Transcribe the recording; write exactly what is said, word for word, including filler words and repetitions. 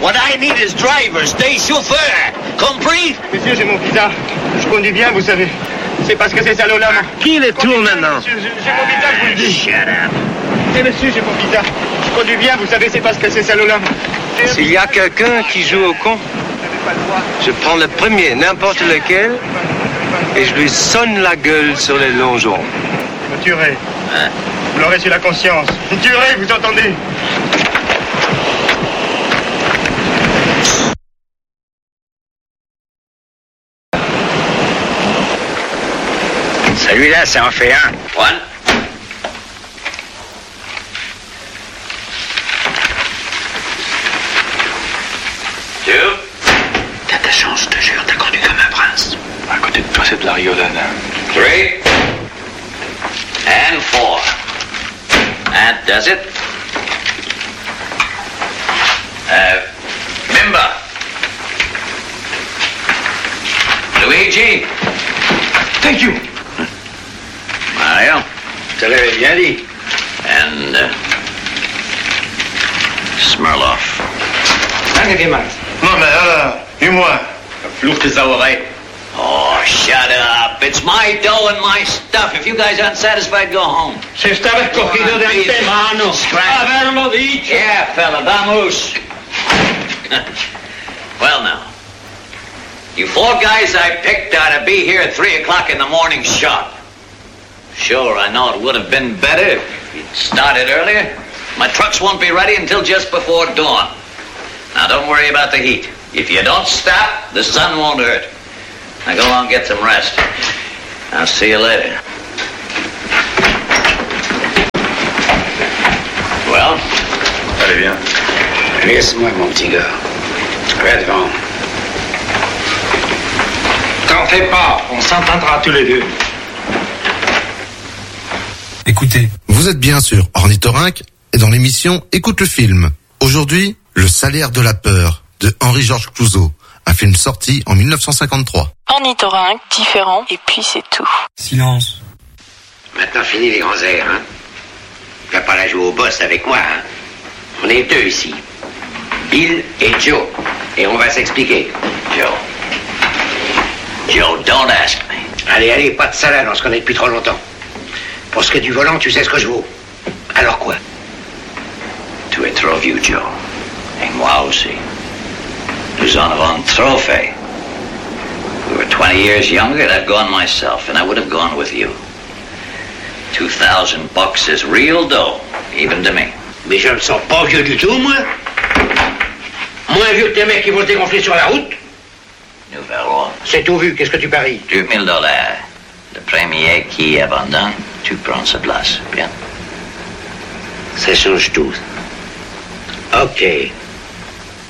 What I need is drivers, des chauffeurs. Compris? Monsieur, j'ai mon visa. Je conduis bien, vous savez. C'est parce que ces salauds-là... Qui les tourne maintenant? Monsieur, j'ai mon visa, je vous le dis. Shut up. Eh, monsieur, j'ai mon visa. Je conduis bien, vous savez, c'est parce que ces salauds-là... S'il y a quelqu'un qui joue au con, je prends le premier, n'importe lequel, et je lui sonne la gueule sur les longs jambes. Vous me tuerez. Hein? Vous l'aurez sur la conscience. Vous me tuerez, vous entendez? Celui-là, ça en fait un. One. Two. T'as ta chance, je te jure, t'as conduit comme un prince. À côté de toi, c'est de la riolade. Three. And four. That does it. Uh, Mimba. Luigi. Thank you. Mario. Je te l'avais bien dit. And uh, Smirloff. Danke dir, Max. Non, mais alors, dis-moi. Fluchte Sauerei. Oh, shut up. It's my dough and my stuff. If you guys aren't satisfied, go home. Se estaba escogido de antemano. Haberlo dicho. Yeah, fella, vamos. Well, now. You four guys I picked ought to be here at three o'clock in the morning sharp. Sure, I know it would have been better if you'd started earlier. My trucks won't be ready until just before dawn. Now, don't worry about the heat. If you don't stop, the sun won't hurt. Now, go along and get some rest. I'll see you later. Well? Allez, viens. Laisse-moi, mon petit gars. Va devant. T'en fais pas, on s'entendra tous les deux. Écoutez, vous êtes bien sur Ornithorynque et dans l'émission Écoute le film. Aujourd'hui, Le salaire de la peur de Henri-Georges Clouzot, un film sorti en dix-neuf cent cinquante-trois. Ornithorynque, différent, et puis c'est tout. Silence. Maintenant, fini les grands airs, hein. Tu vas pas la jouer au boss avec moi, hein. On est deux ici. Bill et Joe. Et on va s'expliquer. Joe. Joe, don't ask me. Allez, allez, pas de salade, on se connaît depuis trop longtemps. Pour ce qui est du volant, tu sais ce que je vaux. Alors quoi? To a throw you, Joe. Et moi aussi. Nous en avons un trophée. If we were twenty years younger, I'd have gone myself, and I would have gone with you. Two thousand bucks is real dough, even to me. Mais je ne sens pas vieux du tout, moi. Moins vieux que tes mecs qui vont se dégonfler sur la route. Nous verrons. C'est tout vu, qu'est-ce que tu paries? Deux mille dollars. Le premier qui abandonne, tu prends sa place. Bien? Ça change tout. Ok.